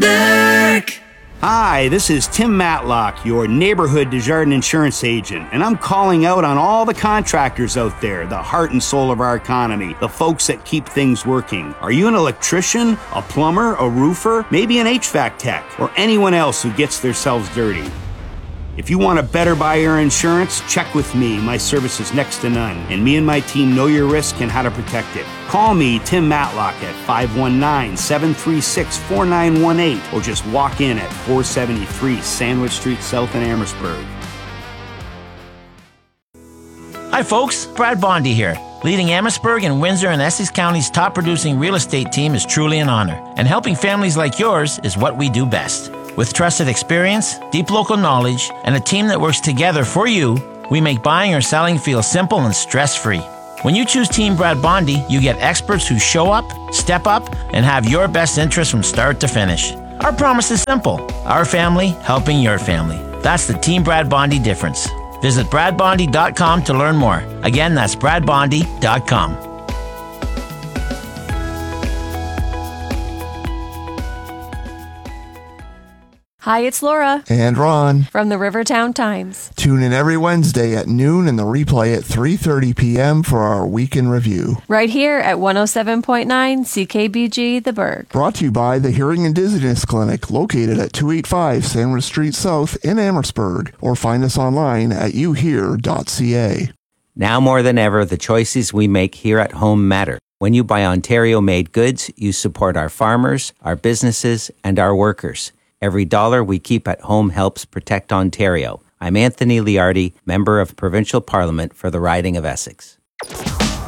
Burke. Hi, this is Tim Matlock, your neighborhood Desjardins insurance agent, and I'm calling out on all the contractors out there, the heart and soul of our economy, the folks that keep things working. Are you an electrician, a plumber, a roofer, maybe an HVAC tech, or anyone else who gets themselves dirty? If you want to better buy your insurance, check with me. My service is next to none, and me and my team know your risk and how to protect it. Call me, Tim Matlock, at 519-736-4918, or just walk in at 473 Sandwich Street South in Amherstburg. Hi folks, Brad Bondy here. Leading Amherstburg and Windsor and Essex County's top producing real estate team is truly an honor, and helping families like yours is what we do best. With trusted experience, deep local knowledge, and a team that works together for you, we make buying or selling feel simple and stress-free. When you choose Team Brad Bondy, you get experts who show up, step up, and have your best interests from start to finish. Our promise is simple: our family helping your family. That's the Team Brad Bondy difference. Visit bradbondy.com to learn more. Again, that's bradbondy.com. Hi, it's Laura. And Ron. From the Rivertown Times. Tune in every Wednesday at noon and the replay at 3:30 p.m. for our Week in Review. Right here at 107.9 CKBG The Burgh. Brought to you by the Hearing and Dizziness Clinic, located at 285 Sandwich Street South in Amherstburg. Or find us online at youhear.ca. Now more than ever, the choices we make here at home matter. When you buy Ontario-made goods, you support our farmers, our businesses, and our workers. Every dollar we keep at home helps protect Ontario. I'm Anthony Liardi, Member of Provincial Parliament for the riding of Essex.